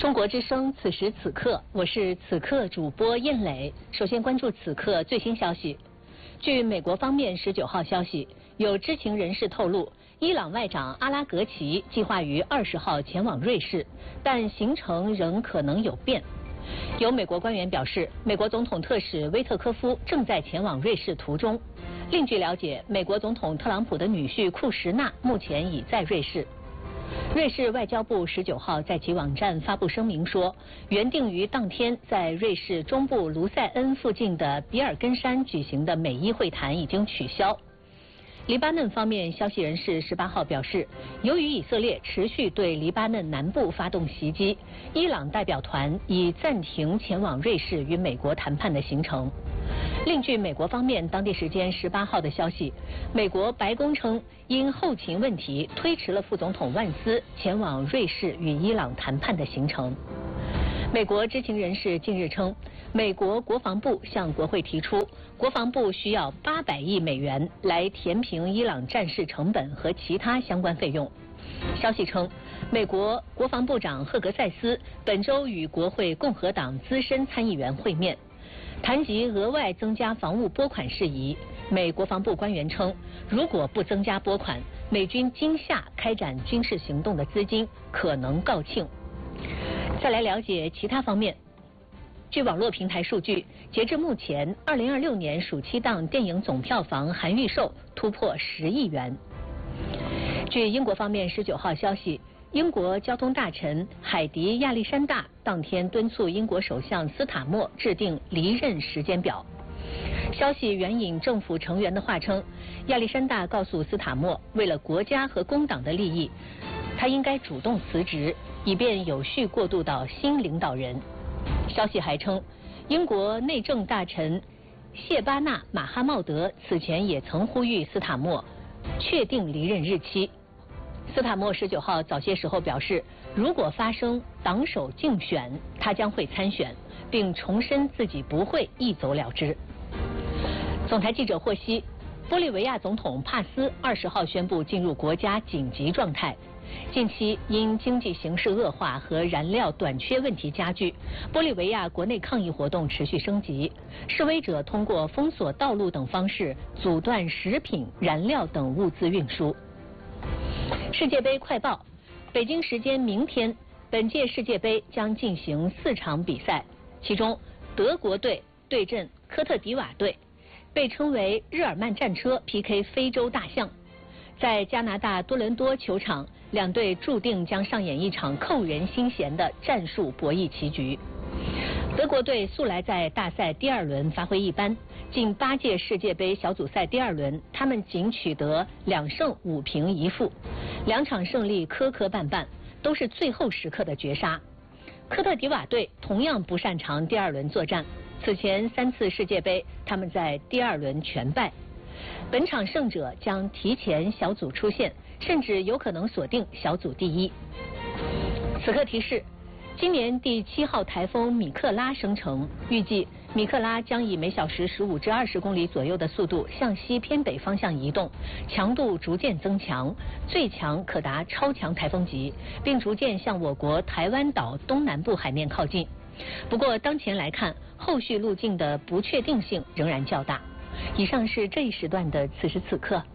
中国之声此时此刻，我是此刻主播燕磊。首先关注此刻最新消息。据美国方面19号消息，有知情人士透露，伊朗外长阿拉格齐计划于20号前往瑞士，但行程仍可能有变。有美国官员表示，美国总统特使威特科夫正在前往瑞士途中。另据了解，美国总统特朗普的女婿库什纳目前已在瑞士。瑞士外交部19号在其网站发布声明说，原定于当天在瑞士中部卢塞恩附近的比尔根山举行的美伊会谈已经取消。黎巴嫩方面消息人士18号表示，由于以色列持续对黎巴嫩南部发动袭击，伊朗代表团已暂停前往瑞士与美国谈判的行程。另据美国方面当地时间18号的消息，美国白宫称因后勤问题推迟了副总统万斯前往瑞士与伊朗谈判的行程。美国知情人士近日称，美国国防部向国会提出，国防部需要800亿美元来填平伊朗战事成本和其他相关费用。消息称，美国国防部长赫格塞斯本周与国会共和党资深参议员会面，谈及额外增加防务拨款事宜。美国防部官员称，如果不增加拨款，美军今夏开展军事行动的资金可能告罄。再来了解其他方面。据网络平台数据，截至目前，2026年暑期档电影总票房含预售突破10亿元。据英国方面19号消息，英国交通大臣海迪亚历山大当天敦促英国首相斯塔默制定离任时间表。消息援引政府成员的话称，亚历山大告诉斯塔默，为了国家和工党的利益，他应该主动辞职，以便有序过渡到新领导人。消息还称，英国内政大臣谢巴纳·马哈茂德此前也曾呼吁斯塔默确定离任日期。斯塔默19号早些时候表示，如果发生党首竞选，他将会参选，并重申自己不会一走了之。总台记者获悉，玻利维亚总统帕斯20号宣布进入国家紧急状态。近期因经济形势恶化和燃料短缺问题加剧，玻利维亚国内抗议活动持续升级，示威者通过封锁道路等方式阻断食品、燃料等物资运输。世界杯快报：北京时间明天，本届世界杯将进行4场比赛，其中德国队对阵科特迪瓦队，被称为日耳曼战车 PK 非洲大象。在加拿大多伦多球场，两队注定将上演一场扣人心弦的战术博弈棋局。德国队素来在大赛第2轮发挥一般，近8届世界杯小组赛第2轮，他们仅取得2胜5平1负，2场胜利磕磕绊绊，都是最后时刻的绝杀。科特迪瓦队同样不擅长第2轮作战，此前3次世界杯，他们在第2轮全败。本场胜者将提前小组出线，甚至有可能锁定小组第1。此刻提示，今年第7号台风米克拉生成，预计米克拉将以每小时15至20公里左右的速度向西偏北方向移动，强度逐渐增强，最强可达超强台风级，并逐渐向我国台湾岛东南部海面靠近。不过当前来看，后续路径的不确定性仍然较大。以上是这一时段的此时此刻。